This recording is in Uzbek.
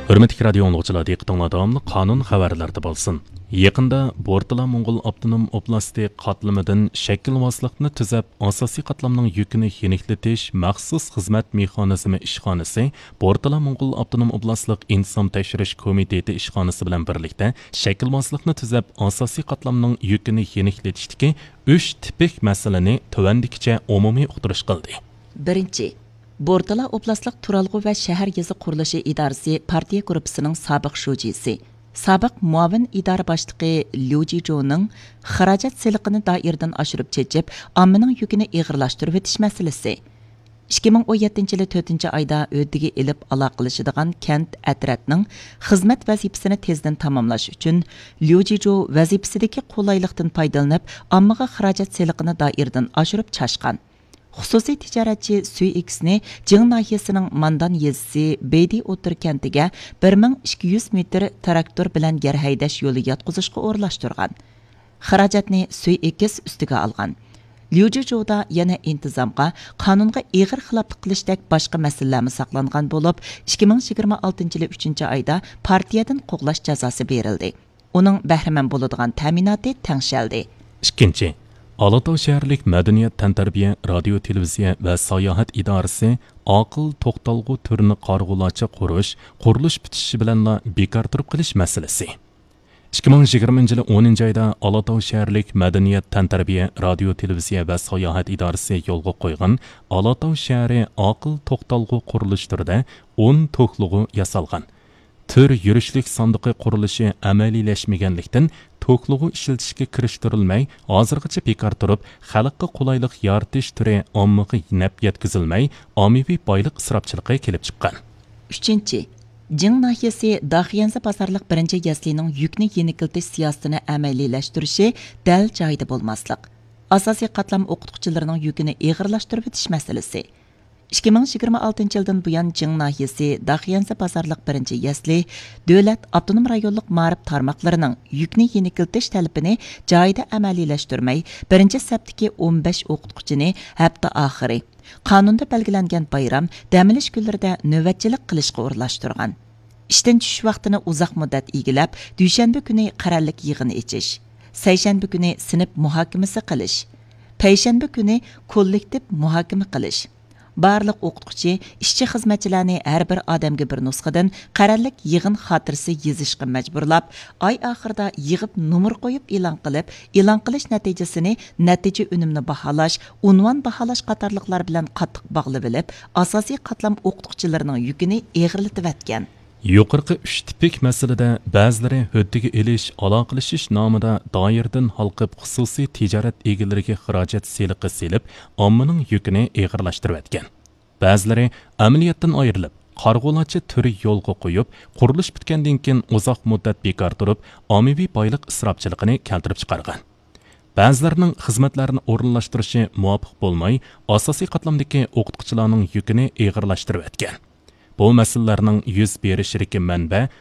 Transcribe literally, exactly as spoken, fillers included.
Hürmetli radio anlıqçılar, diqqətinizə davamlı qanun xəbərləri bolsun. Yaqında Bortala Moğol Avtonom Oblasti qatlamidan shaklvozlikni tuzab, asosiy qatlamning yukini yeniklatish maxsus xizmat mexanizmi ishxonasi Bortala Moğol Avtonom Oblastlik inson tekshirish komiteti ishxonasi bilan birlikda shaklvozlikni tuzab, asosiy qatlamning yukini yeniklatishdagi uch tipik masalani tuvandikicha umumiy uqtirish qildi. Birinchi, Bortala Oblastlik Turalg'u va shahar yezi qurilishi idorasi partiya gruppasining sobiq shujisi, sobiq muavin idora boshlig'i Liu Jijuning xarajat seliqini doiradan oshirib chechib, ommaning yukini ig'irlashtirib o'tish masalasi. ikki ming o'n yettinchi yili to'rtinchi oyda o'diga ilib aloqalashadigan kent atratning xizmat vazifasini tezdan tamomlash uchun Liu Jiju vazifasidagi qulaylikdan foydalanib, ommaga xarajat seliqini doiradan oshirib chashgan. Xususiy tijoratchi Sui X'ni Jing nahiyasining Mandan yezisi Beydi o'tir kentiga bir ming ikki yuz metr traktor bilan yer haydash yo'li yotqizishga o'rlashtirgan. Xarajatni Sui X ustiga olgan. Liu Jijuda yana intizomga, qonunga ig'ir xiloflik qilishdek boshqa masalalar saqlangan bo'lib, ikki ming yigirma oltinchi yil uchinchi oyda partiyadan qo'g'lash jazosi berildi. Uning bahramand bo'ladigan ta'minoti tangshaldi. Ikkinchi, Alatau shaharlik madaniyat tantarbiya, radio, televiziya va sayohat idorasi aql to'xtalg'u turini qarg'ulachi qurish, qurilish bitishi bilanla bekor turib qilish masalasi. ikki ming yigirmanchi yil o'ninchi oyda Alatau shaharlik madaniyat tantarbiya, radio, televiziya va sayohat idorasi yo'lga qo'ygan Alatau shahri aql to'xtalg'u qurilish turida o'n to'qlig'i yasalgan. Tür yurishlik sandiqi qurilishi amaliylashmaganlikdan to'qlig'i ishlatishga kirishtirilmay, hozirgacha bekor turib, xalqqa qulaylik yaratish turi ommaga naf yetkazilmay, ommaviy boylik isrofchiligi kelib chiqqan. Uchinchi, Jing nahiyasi Daxiyansa bozorliq birinchi yaslining yukni yeniklatish siyosatini amaliylashtirishi dal joyida bo'lmaslik. Asosiy qatlam o'qituvchilarining yukini ig'irlashtirib o'tish masalasi. ikki ming yigirma oltinchi yildan buyon Jing nahiyasi Daxiyansa bozorliq birinchi yasli davlat avtonom rayonlik ma'rif tarmoqlarining yukni yeniklatish talabini joyida amaliylashtirmay, birinchi safdagi o'n besh o'qituvchini hafta oxiri qonunda belgilangan bayram, dam olish kunlarida navbatchilik qilishga o'rlashtirgan. Ishdan tushish vaqtini uzoq muddat egilab, dushanba kuni qarorlik yig'ini echish, seshanba kuni sinf muhokamasi qilish, payshanba kuni kollektiv muhokama qilish. Barliq o'qituvchi, ishchi xizmatchilarni har bir odamga bir nusxadan qarorlik yig'in xotirasi yozishga majburlab, oy oxirida yig'ib nomer qo'yib e'lon qilib, e'lon qilish natijasini, natija unumni baholash, unvon baholash qatorliqlar bilan qattiq bog'lab olib, asosiy qatlam o'qituvchilarining yukini eg'irlatib atgan. Yuqorqi uch tipik masalada ba'zilari huddiga elish, aloqalashish nomida doirdan halqib xususiy tijorat egalariga xarajat seliqi selib, ommaning yukini eg'irlashtirib atgan. Ba'zilari amaliyotdan ayrilib, qarg'ulachi turi yo'lga qo'yib, qurilish bitgandan keyin uzoq muddat bekor turib, ommaviy boylik isrofchiligini keltirib chiqargan. Ba'zilarining xizmatlarini o'rinlashtirishi muvofiq bo'lmay, asosiy qatlamdagi o'qituvchilarning yukini eg'irlashtirib atgan. Bu masalalarning yuz berishidagi manba